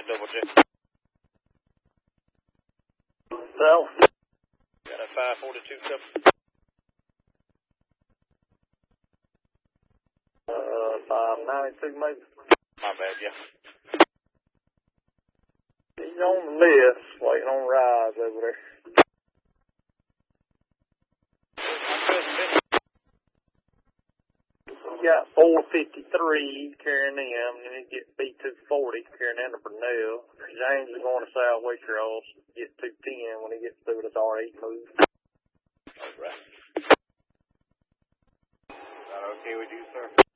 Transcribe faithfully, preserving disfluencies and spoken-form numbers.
double check. So, Got a five forty-two couple. uh, five ninety-two maybe. My bad, yeah. He's on the list, waiting on rides over there. He got four fifty-three carrying them, and then he get B two forty carrying them to Burnell. James is going to Southwest Cross, get two ten when he gets through this R eight move. All right. Is that okay with you, sir?